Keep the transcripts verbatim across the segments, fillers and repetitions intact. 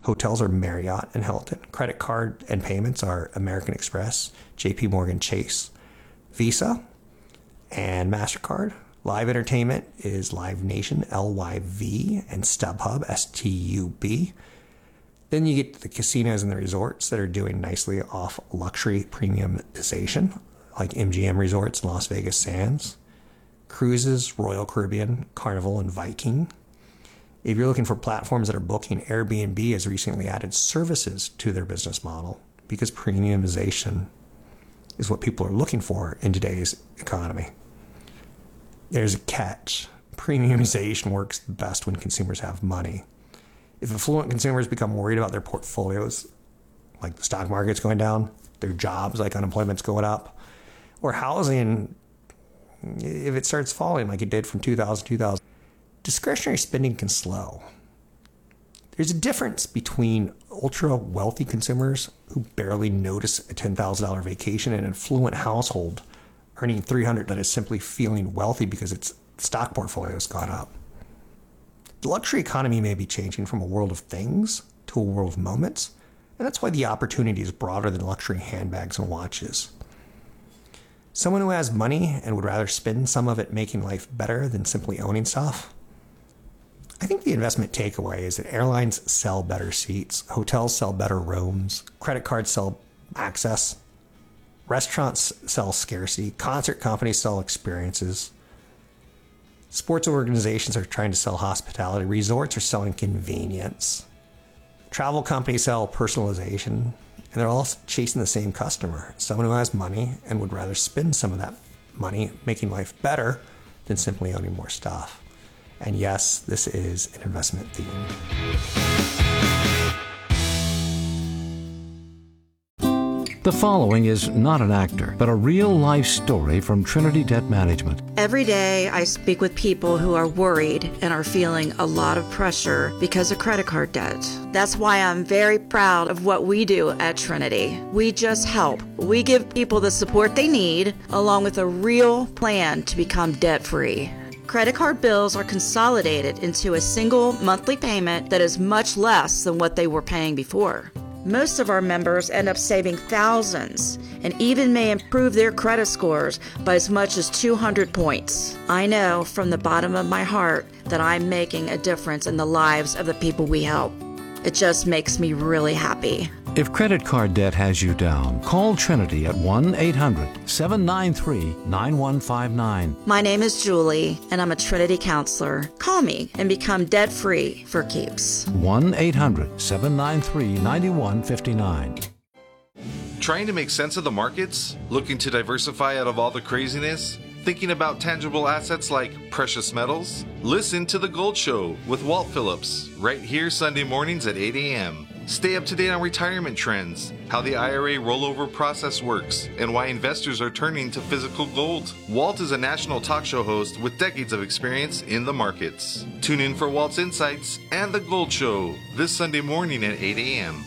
Hotels are Marriott and Hilton. Credit card and payments are American Express, J P Morgan Chase, Visa, and MasterCard. Live entertainment is Live Nation, L Y V, and StubHub, S T U B. Then you get the casinos and the resorts that are doing nicely off luxury premiumization, like M G M Resorts and Las Vegas Sands. Cruises, Royal Caribbean, Carnival, and Viking. If you're looking for platforms that are booking, Airbnb has recently added services to their business model because premiumization is what people are looking for in today's economy. There's a catch. Premiumization works best when consumers have money. If affluent consumers become worried about their portfolios, like the stock market's going down, their jobs, like unemployment's going up, or housing, if it starts falling like it did from two thousand to two thousand, discretionary spending can slow. There's a difference between ultra-wealthy consumers who barely notice a ten thousand dollars vacation and an affluent household earning three hundred dollars that is simply feeling wealthy because its stock portfolio has gone up. The luxury economy may be changing from a world of things to a world of moments, and that's why the opportunity is broader than luxury handbags and watches. Someone who has money and would rather spend some of it making life better than simply owning stuff. I think the investment takeaway is that airlines sell better seats, hotels sell better rooms, credit cards sell access, restaurants sell scarcity, concert companies sell experiences, sports organizations are trying to sell hospitality, resorts are selling convenience, travel companies sell personalization, and they're all chasing the same customer, someone who has money and would rather spend some of that money making life better than simply owning more stuff. And yes, this is an investment theme. The following is not an actor, but a real-life story from Trinity Debt Management. Every day I speak with people who are worried and are feeling a lot of pressure because of credit card debt. That's why I'm very proud of what we do at Trinity. We just help. We give people the support they need, along with a real plan to become debt-free. Credit card bills are consolidated into a single monthly payment that is much less than what they were paying before. Most of our members end up saving thousands and even may improve their credit scores by as much as two hundred points. I know from the bottom of my heart that I'm making a difference in the lives of the people we help. It just makes me really happy. If credit card debt has you down, call Trinity at one eight hundred seven nine three nine one five nine. My name is Julie, and I'm a Trinity counselor. Call me and become debt-free for keeps. one eight hundred seven nine three nine one five nine. Trying to make sense of the markets? Looking to diversify out of all the craziness? Thinking about tangible assets like precious metals? Listen to The Gold Show with Walt Phillips, right here Sunday mornings at eight a.m. Stay up to date on retirement trends, how the I R A rollover process works, and why investors are turning to physical gold. Walt is a national talk show host with decades of experience in the markets. Tune in for Walt's Insights and The Gold Show this Sunday morning at eight a.m.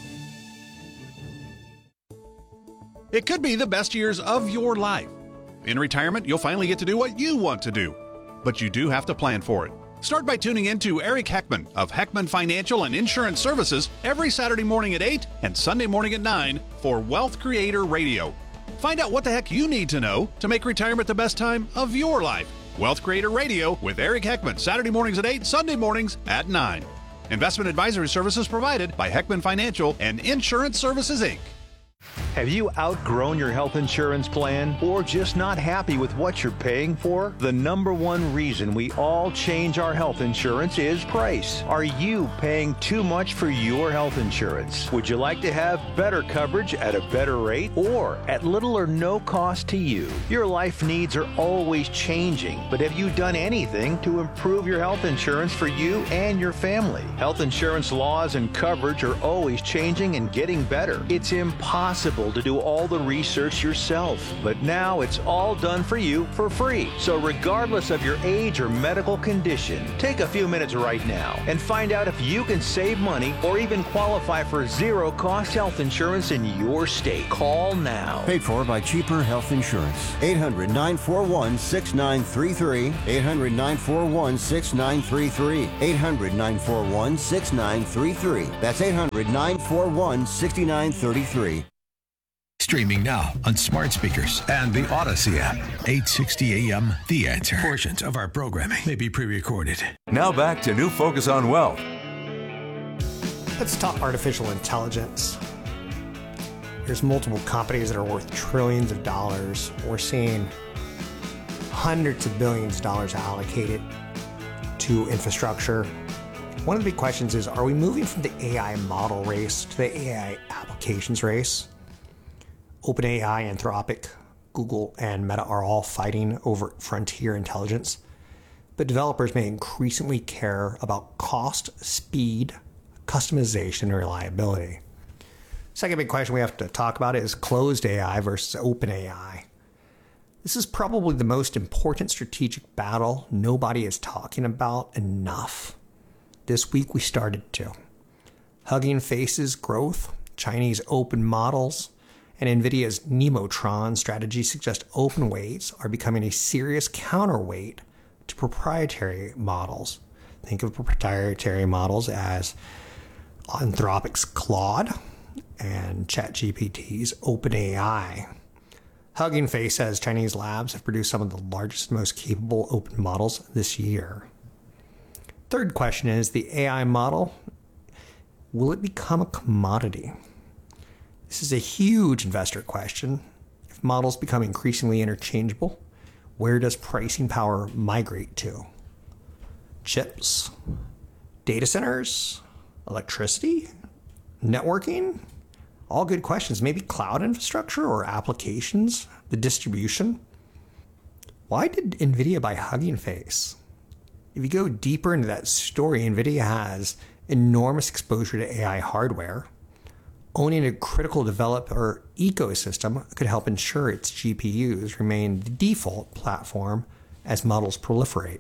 It could be the best years of your life. In retirement, you'll finally get to do what you want to do, but you do have to plan for it. Start by tuning in to Eric Heckman of Heckman Financial and Insurance Services every Saturday morning at eight and Sunday morning at nine for Wealth Creator Radio. Find out what the heck you need to know to make retirement the best time of your life. Wealth Creator Radio with Eric Heckman, Saturday mornings at eight, Sunday mornings at nine. Investment advisory services provided by Heckman Financial and Insurance Services, Incorporated. Have you outgrown your health insurance plan or just not happy with what you're paying for? The number one reason we all change our health insurance is price. Are you paying too much for your health insurance? Would you like to have better coverage at a better rate or at little or no cost to you? Your life needs are always changing, but have you done anything to improve your health insurance for you and your family? Health insurance laws and coverage are always changing and getting better. It's impossible people to do all the research yourself. But now it's all done for you for free. So regardless of your age or medical condition, take a few minutes right now and find out if you can save money or even qualify for zero-cost health insurance in your state. Call now. Paid for by Cheaper Health Insurance. eight hundred, nine four one, six nine three three. eight hundred, nine four one, six nine three three. eight hundred, nine four one, six nine three three. That's eight hundred, nine four one, six nine three three. Streaming now on smart speakers and the Odyssey app. eight sixty A M The Answer. Portions of our programming may be pre-recorded. Now back to New Focus on Wealth. Let's talk artificial intelligence. There's multiple companies that are worth trillions of dollars. We're seeing hundreds of billions of dollars allocated to infrastructure. One of the big questions is, are we moving from the A I model race to the A I applications race? OpenAI, Anthropic, Google, and Meta are all fighting over frontier intelligence, but developers may increasingly care about cost, speed, customization, and reliability. Second big question we have to talk about is closed A I versus open A I. This is probably the most important strategic battle nobody is talking about enough. This week we started to. Hugging Face's growth, Chinese open models, and NVIDIA's Nemotron strategy suggest open weights are becoming a serious counterweight to proprietary models. Think of proprietary models as Anthropic's Claude and ChatGPT's OpenAI. Hugging Face says Chinese labs have produced some of the largest, most capable open models this year. Third question is, the A I model, will it become a commodity? This is a huge investor question. If models become increasingly interchangeable, where does pricing power migrate to? Chips? Data centers? Electricity? Networking? All good questions. Maybe cloud infrastructure or applications? The distribution? Why did NVIDIA buy Hugging Face? If you go deeper into that story, NVIDIA has enormous exposure to A I hardware. Owning a critical developer ecosystem could help ensure its G P Us remain the default platform as models proliferate.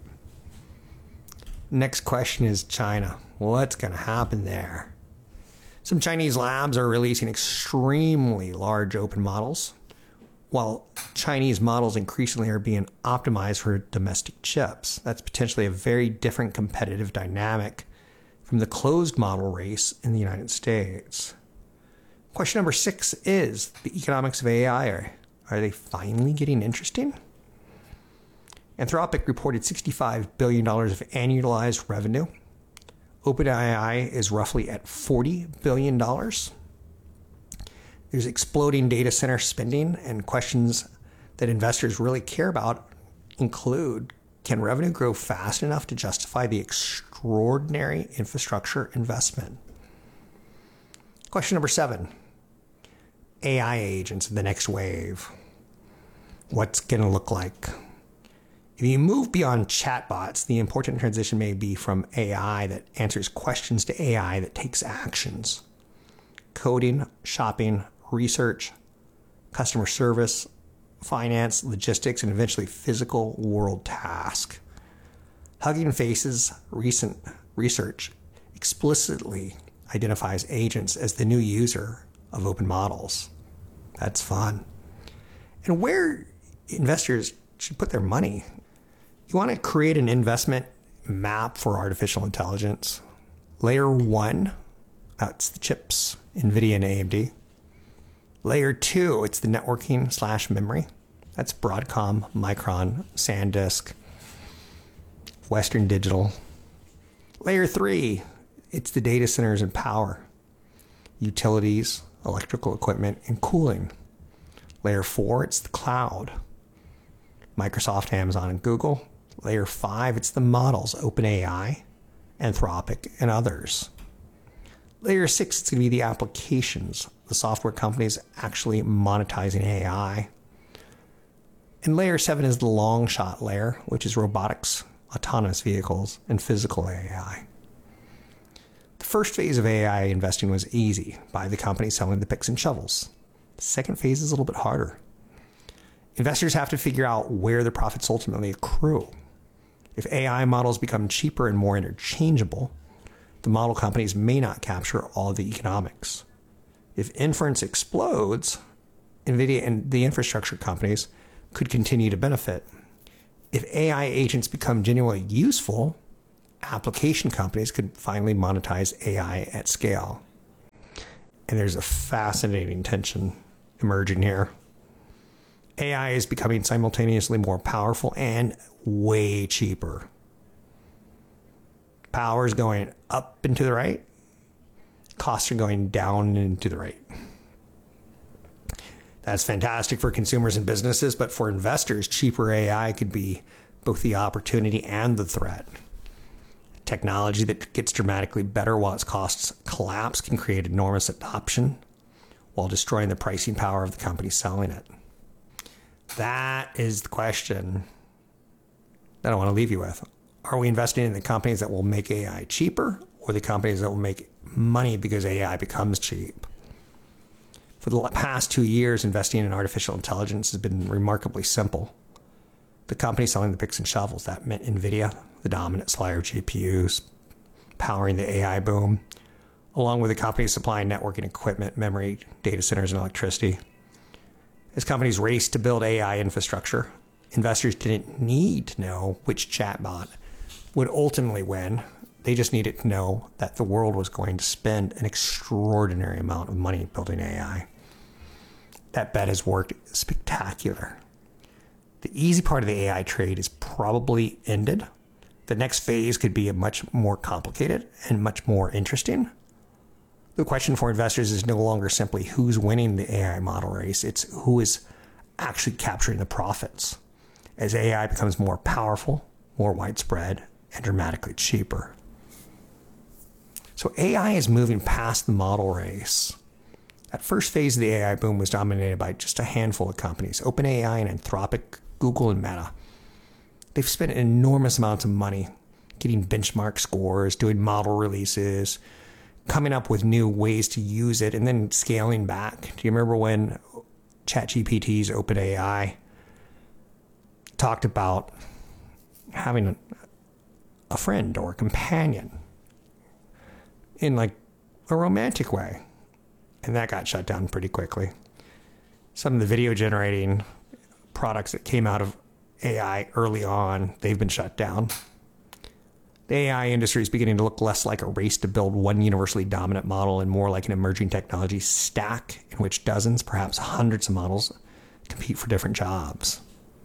Next question is China. What's going to happen there? Some Chinese labs are releasing extremely large open models, while Chinese models increasingly are being optimized for domestic chips. That's potentially a very different competitive dynamic from the closed model race in the United States. Question number six is, the economics of A I, are, are they finally getting interesting? Anthropic reported sixty-five billion dollars of annualized revenue. OpenAI is roughly at forty billion dollars. There's exploding data center spending, and questions that investors really care about include, can revenue grow fast enough to justify the extraordinary infrastructure investment? Question number seven, A I agents in the next wave. What's going to look like? If you move beyond chatbots, the important transition may be from A I that answers questions to A I that takes actions. Coding, shopping, research, customer service, finance, logistics, and eventually physical world task. Hugging Face's recent research explicitly identifies agents as the new user of open models. That's fun. And where investors should put their money. You want to create an investment map for artificial intelligence. Layer one, that's the chips, NVIDIA and A M D. Layer two, it's the networking slash memory. That's Broadcom, Micron, SanDisk, Western Digital. Layer three, it's the data centers and power, utilities, electrical equipment, and cooling. Layer four, it's the cloud, Microsoft, Amazon, and Google. Layer five, it's the models, OpenAI, Anthropic, and others. Layer six, it's going to be the applications, the software companies actually monetizing A I. And layer seven is the long shot layer, which is robotics, autonomous vehicles, and physical A I. The first phase of A I investing was easy, by the company selling the picks and shovels. The second phase is a little bit harder. Investors have to figure out where the profits ultimately accrue. If A I models become cheaper and more interchangeable, the model companies may not capture all the economics. If inference explodes, NVIDIA and the infrastructure companies could continue to benefit. If A I agents become genuinely useful, application companies could finally monetize A I at scale. And there's a fascinating tension emerging here. A I is becoming simultaneously more powerful and way cheaper. Power is going up and to the right. Costs are going down and to the right. That's fantastic for consumers and businesses, but for investors, cheaper A I could be both the opportunity and the threat. Technology that gets dramatically better while its costs collapse can create enormous adoption while destroying the pricing power of the company selling it. That is the question that I want to leave you with. Are we investing in the companies that will make A I cheaper, or the companies that will make money because A I becomes cheap? For the past two years, investing in artificial intelligence has been remarkably simple. The company selling the picks and shovels, that meant NVIDIA, the dominant supplier of G P Us, powering the A I boom, along with the companies supplying networking equipment, memory, data centers, and electricity. As companies raced to build A I infrastructure, investors didn't need to know which chatbot would ultimately win. They just needed to know that the world was going to spend an extraordinary amount of money building A I. That bet has worked spectacular. The easy part of the A I trade is probably ended. The next phase could be a much more complicated and much more interesting. The question for investors is no longer simply who's winning the A I model race. It's who is actually capturing the profits as A I becomes more powerful, more widespread, and dramatically cheaper. So A I is moving past the model race. That first phase of the A I boom was dominated by just a handful of companies, OpenAI and Anthropic, Google, and Meta. They've spent enormous amounts of money getting benchmark scores, doing model releases, coming up with new ways to use it, and then scaling back. Do you remember when ChatGPT's OpenAI talked about having a, a friend or a companion in like a romantic way? And that got shut down pretty quickly. Some of the video generating products that came out of A I early on, they've been shut down. The A I industry is beginning to look less like a race to build one universally dominant model and more like an emerging technology stack in which dozens, perhaps hundreds of models compete for different jobs.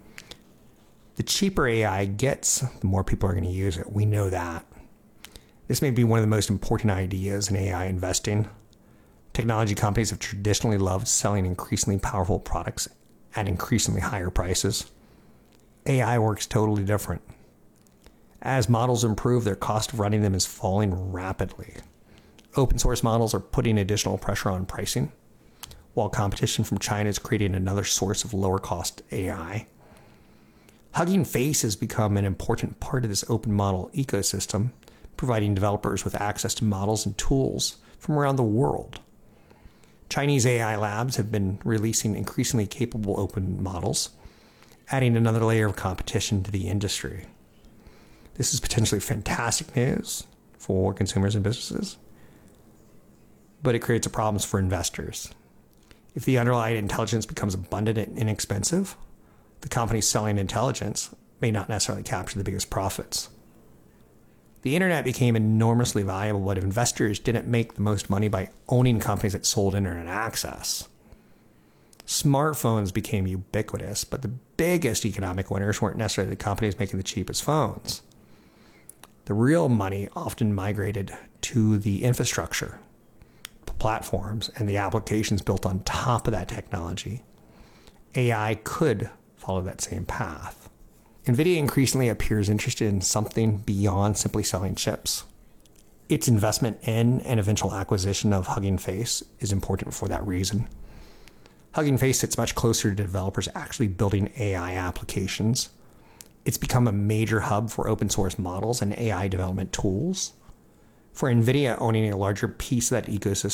The cheaper A I gets, the more people are going to use it. We know that. This may be one of the most important ideas in A I investing. Technology companies have traditionally loved selling increasingly powerful products at increasingly higher prices. A I works totally different. As models improve, their cost of running them is falling rapidly. Open source models are putting additional pressure on pricing, while competition from China is creating another source of lower cost A I. Hugging Face has become an important part of this open model ecosystem, providing developers with access to models and tools from around the world. Chinese A I labs have been releasing increasingly capable open models, adding another layer of competition to the industry. This is potentially fantastic news for consumers and businesses, but it creates problems for investors. If the underlying intelligence becomes abundant and inexpensive, the companies selling intelligence may not necessarily capture the biggest profits. The internet became enormously valuable, but investors didn't make the most money by owning companies that sold internet access. Smartphones became ubiquitous, but the biggest economic winners weren't necessarily the companies making the cheapest phones. The real money often migrated to the infrastructure, platforms, and the applications built on top of that technology. A I could follow that same path. NVIDIA increasingly appears interested in something beyond simply selling chips. Its investment in and eventual acquisition of Hugging Face is important for that reason. Hugging Face sits much closer to developers actually building A I applications. It's become a major hub for open source models and A I development tools. For NVIDIA owning a larger piece of that ecosystem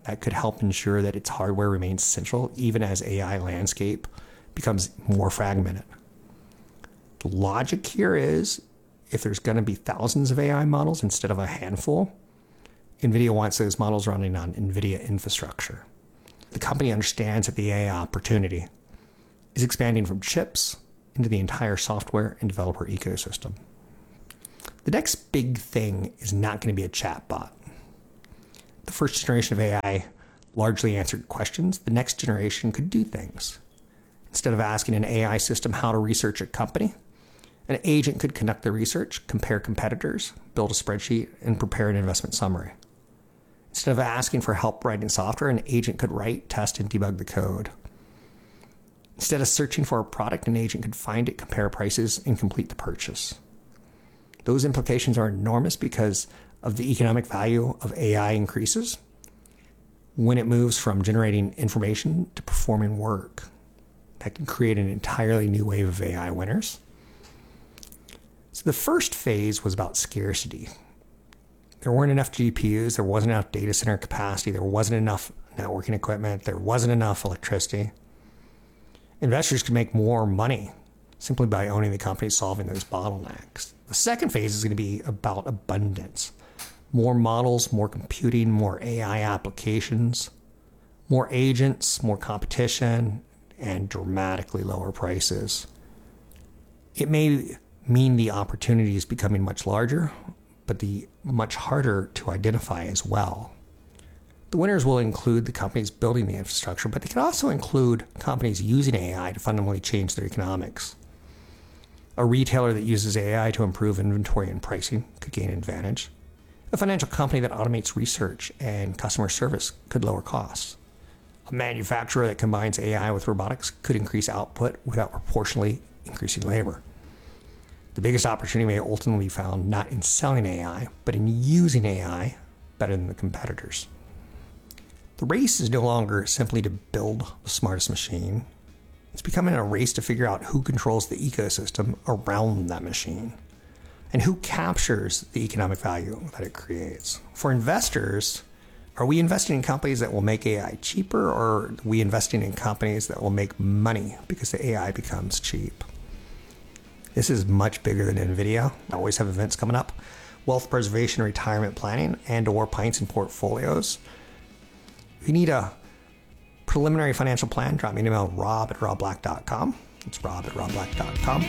that could help ensure that its hardware remains central even as A I landscape becomes more fragmented. The logic here is if there's going to be thousands of A I models instead of a handful, NVIDIA wants those models running on NVIDIA infrastructure. The company understands that the A I opportunity is expanding from chips into the entire software and developer ecosystem. The next big thing is not going to be a chatbot. The first generation of A I largely answered questions. The next generation could do things. Instead of asking an A I system how to research a company, an agent could conduct the research, compare competitors, build a spreadsheet, and prepare an investment summary. Instead of asking for help writing software, an agent could write, test, and debug the code. Instead of searching for a product, an agent could find it, compare prices, and complete the purchase. Those implications are enormous because of the economic value of A I increases when it moves from generating information to performing work. That can create an entirely new wave of A I winners. So the first phase was about scarcity. There weren't enough G P Us, there wasn't enough data center capacity, there wasn't enough networking equipment, there wasn't enough electricity. Investors could make more money simply by owning the companies solving those bottlenecks. The second phase is going to be about abundance. More models, more computing, more A I applications, more agents, more competition, and dramatically lower prices. It may mean the opportunity is becoming much larger, but the much harder to identify as well. The winners will include the companies building the infrastructure, but they can also include companies using A I to fundamentally change their economics. A retailer that uses A I to improve inventory and pricing could gain an advantage. A financial company that automates research and customer service could lower costs. A manufacturer that combines A I with robotics could increase output without proportionally increasing labor. The biggest opportunity may ultimately be found not in selling A I, but in using A I better than the competitors. The race is no longer simply to build the smartest machine. It's becoming a race to figure out who controls the ecosystem around that machine and who captures the economic value that it creates. For investors, are we investing in companies that will make A I cheaper, or are we investing in companies that will make money because the A I becomes cheap? This is much bigger than NVIDIA. I always have events coming up. Wealth preservation, retirement planning, and or pints and portfolios. If you need a preliminary financial plan, drop me an email, rob at rob black dot com. It's rob at rob black dot com.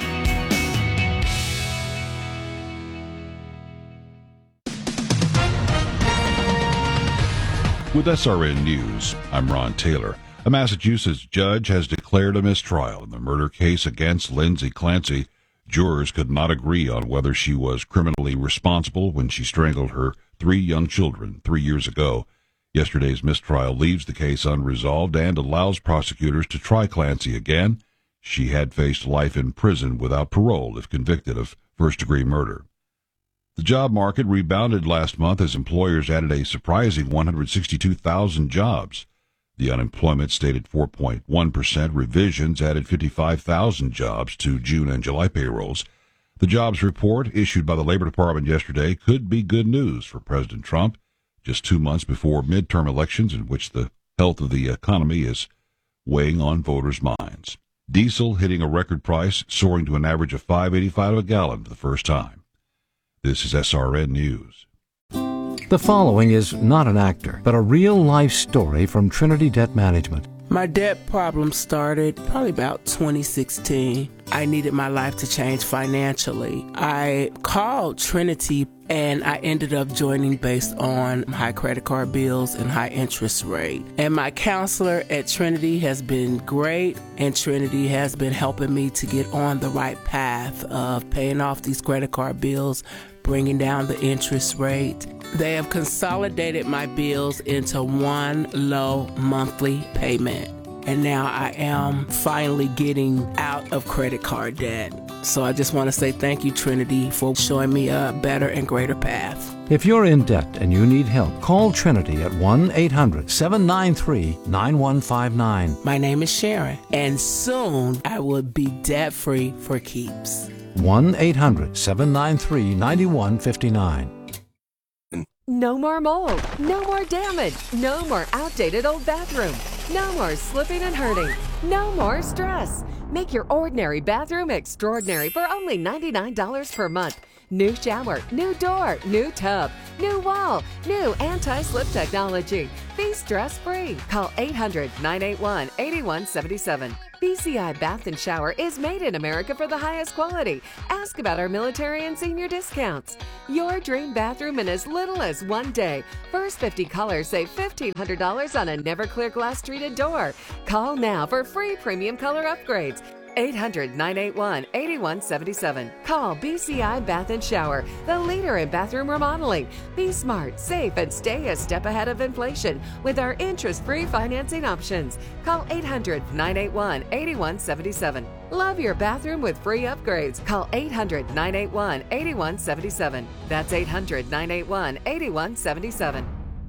With S R N News, I'm Ron Taylor. A Massachusetts judge has declared a mistrial in the murder case against Lindsay Clancy. Jurors could not agree on whether she was criminally responsible when she strangled her three young children three years ago. Yesterday's mistrial leaves the case unresolved and allows prosecutors to try Clancy again. She had faced life in prison without parole if convicted of first-degree murder. The job market rebounded last month as employers added a surprising one hundred sixty-two thousand jobs. The unemployment stayed at four point one percent. Revisions added fifty-five thousand jobs to June and July payrolls. The jobs report issued by the Labor Department yesterday could be good news for President Trump, just two months before midterm elections in which the health of the economy is weighing on voters' minds. Diesel hitting a record price, soaring to an average of five dollars and eighty-five cents a gallon for the first time. This is S R N News. The following is not an actor, but a real-life story from Trinity Debt Management. My debt problem started probably about twenty sixteen. I needed my life to change financially. I called Trinity and I ended up joining based on high credit card bills and high interest rate. And my counselor at Trinity has been great, and Trinity has been helping me to get on the right path of paying off these credit card bills, bringing down the interest rate. They have consolidated my bills into one low monthly payment. And now I am finally getting out of credit card debt. So I just want to say thank you, Trinity, for showing me a better and greater path. If you're in debt and you need help, call Trinity at one eight hundred seven nine three nine one five nine. My name is Sharon, and soon I will be debt-free for keeps. one eight hundred seven nine three nine one five nine. No more mold, no more damage, no more outdated old bathroom, no more slipping and hurting, no more stress. Make your ordinary bathroom extraordinary for only ninety-nine dollars per month. New shower, new door, new tub, new wall, new anti-slip technology. Be stress-free. Call eight hundred, nine eight one, eight one seven seven. B C I Bath and Shower is made in America for the highest quality. Ask about our military and senior discounts. Your dream bathroom in as little as one day. First fifty callers save fifteen hundred dollars on a never clear glass treated door. Call now for free premium color upgrades. eight hundred, nine eight one, eight one seven seven. Call B C I Bath and Shower, the leader in bathroom remodeling. Be smart, safe, and stay a step ahead of inflation with our interest-free financing options. Call eight hundred, nine eight one, eight one seven seven. Love your bathroom with free upgrades. Call eight hundred, nine eight one, eight one seven seven. That's eight hundred, nine eight one, eight one seven seven.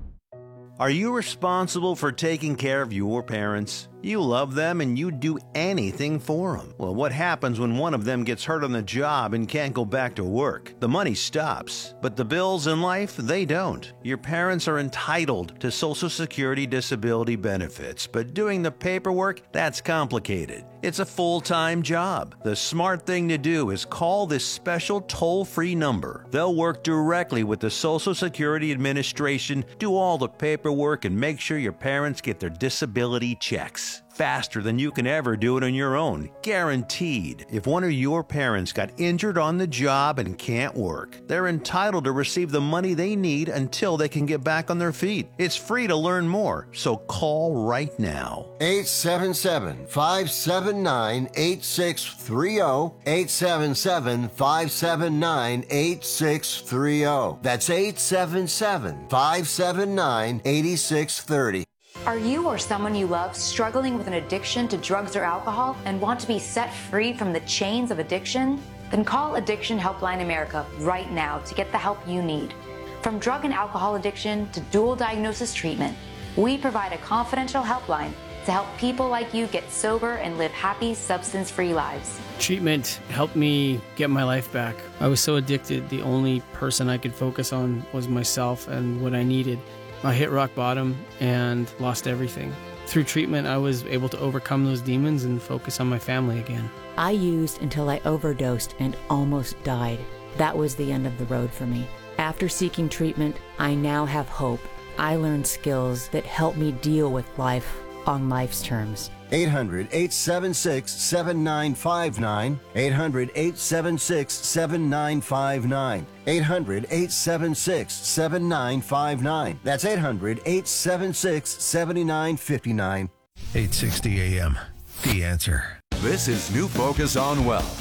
Are you responsible for taking care of your parents? You love them and you'd do anything for them. Well, what happens when one of them gets hurt on the job and can't go back to work? The money stops, but the bills in life, they don't. Your parents are entitled to Social Security disability benefits, but doing the paperwork, that's complicated. It's a full-time job. The smart thing to do is call this special toll-free number. They'll work directly with the Social Security Administration, do all the paperwork, and make sure your parents get their disability checks. Faster than you can ever do it on your own. Guaranteed. If one of your parents got injured on the job and can't work, they're entitled to receive the money they need until they can get back on their feet. It's free to learn more, so call right now. eight seven seven, five seven nine, eight six three zero. eight seven seven, five seven nine, eight six three zero. That's eight seven seven, five seven nine, eight six three zero. Are you or someone you love struggling with an addiction to drugs or alcohol and want to be set free from the chains of addiction? Then call Addiction Helpline America right now to get the help you need. From drug and alcohol addiction to dual diagnosis treatment, we provide a confidential helpline to help people like you get sober and live happy, substance-free lives. Treatment helped me get my life back. I was so addicted, the only person I could focus on was myself and what I needed. I hit rock bottom and lost everything. Through treatment, I was able to overcome those demons and focus on my family again. I used until I overdosed and almost died. That was the end of the road for me. After seeking treatment, I now have hope. I learned skills that help me deal with life on life's terms. eight hundred, eight seven six, seven nine five nine. eight hundred, eight seven six, seven nine five nine. eight hundred, eight seven six, seven nine five nine. That's eight hundred, eight seven six, seven nine five nine. eight sixty A M, The Answer. This is New Focus on Wealth.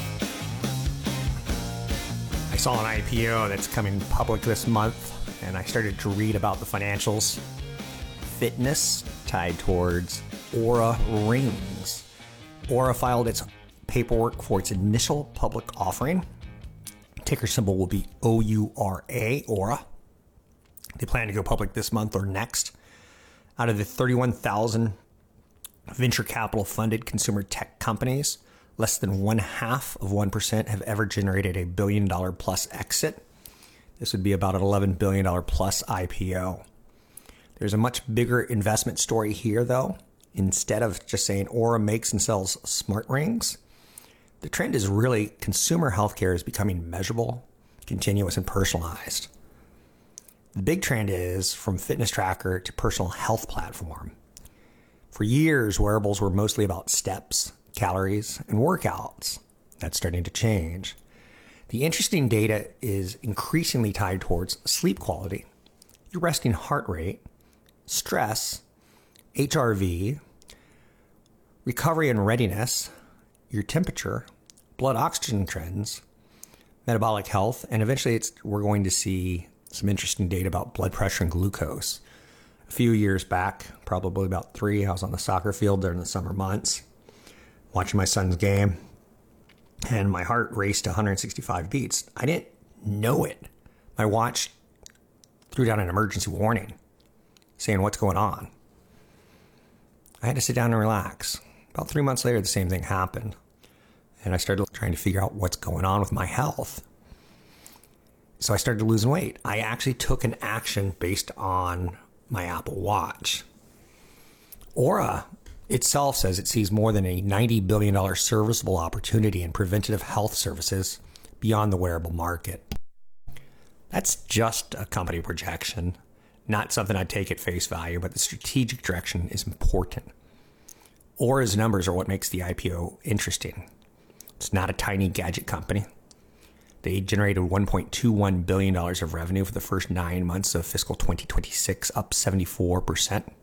I saw an I P O that's coming public this month, and I started to read about the financials. Fitness tied towards Oura Rings. Oura filed its paperwork for its initial public offering. Ticker symbol will be O U R A, Oura. They plan to go public this month or next. Out of the thirty-one thousand venture capital funded consumer tech companies, less than one half of one percent have ever generated a billion dollar plus exit. This would be about an eleven billion dollars plus I P O. There's a much bigger investment story here, though. Instead of just saying Oura makes and sells smart rings, the trend is really consumer healthcare is becoming measurable, continuous, and personalized. The big trend is from fitness tracker to personal health platform. For years, wearables were mostly about steps, calories, and workouts. That's starting to change. The interesting data is increasingly tied towards sleep quality, your resting heart rate, stress, H R V, recovery and readiness, your temperature, blood oxygen trends, metabolic health, and eventually it's, we're going to see some interesting data about blood pressure and glucose. A few years back, probably about three, I was on the soccer field during the summer months, watching my son's game, and my heart raced to one hundred sixty-five beats. I didn't know it. My watch threw down an emergency warning saying, "What's going on?" I had to sit down and relax. About three months later, the same thing happened. And I started trying to figure out what's going on with my health. So I started losing weight. I actually took an action based on my Apple Watch. Oura itself says it sees more than a ninety billion dollars serviceable opportunity in preventative health services beyond the wearable market. That's just a company projection, not something I'd take at face value, but the strategic direction is important. Oura's numbers are what makes the I P O interesting. It's not a tiny gadget company. They generated one point two one billion dollars of revenue for the first nine months of fiscal twenty twenty-six, up seventy-four percent